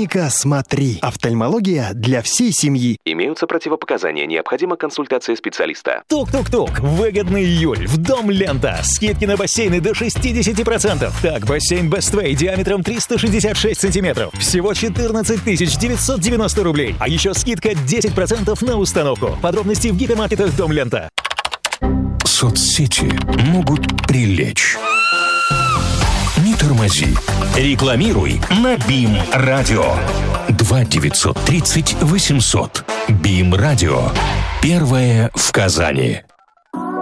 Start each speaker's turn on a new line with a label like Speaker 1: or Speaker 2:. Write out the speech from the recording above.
Speaker 1: Клиника «Смотри». Офтальмология для всей семьи.
Speaker 2: Имеются противопоказания. Необходима консультация специалиста.
Speaker 3: Тук-тук-тук. Выгодный июль. В Дом Лента. Скидки на бассейны до 60%. Так, бассейн Best Way диаметром 366 сантиметров. Всего 14 990 рублей. А еще скидка 10% на установку. Подробности в гипермаркетах Дом Лента.
Speaker 4: Соцсети могут прилечь. Не тормози. Рекламируй на БИМ Радио. 2 930 800. БИМ Радио. Первое в Казани.